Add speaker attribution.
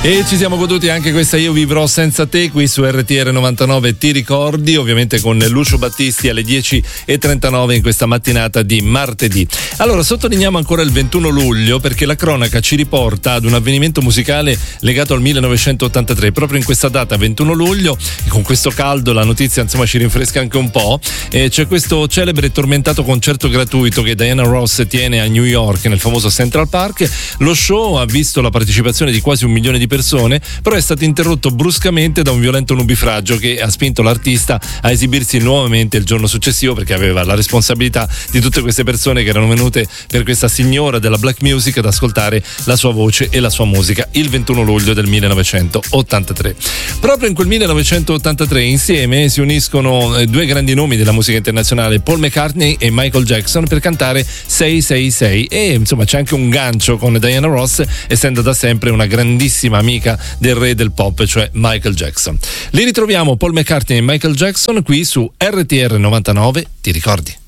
Speaker 1: E ci siamo goduti anche questa Io vivrò senza te qui su RTR 99, ti ricordi, ovviamente con Lucio Battisti alle 10:39 in questa mattinata di martedì. Allora sottolineiamo ancora il 21 luglio perché la cronaca ci riporta ad un avvenimento musicale legato al 1983. Proprio in questa data 21 luglio, con questo caldo la notizia insomma ci rinfresca anche un po', c'è questo celebre e tormentato concerto gratuito che Diana Ross tiene a New York nel famoso Central Park. Lo show ha visto la partecipazione di quasi 1 milione di persone, però è stato interrotto bruscamente da un violento nubifragio che ha spinto l'artista a esibirsi nuovamente il giorno successivo, perché aveva la responsabilità di tutte queste persone che erano venute per questa signora della black music ad ascoltare la sua voce e la sua musica il 21 luglio del 1983. Proprio in quel 1983 insieme si uniscono due grandi nomi della musica internazionale, Paul McCartney e Michael Jackson, per cantare 666, e insomma c'è anche un gancio con Diana Ross, essendo da sempre una grandissima amica del re del pop, cioè Michael Jackson. Li ritroviamo Paul McCartney e Michael Jackson qui su RTR 99, ti ricordi?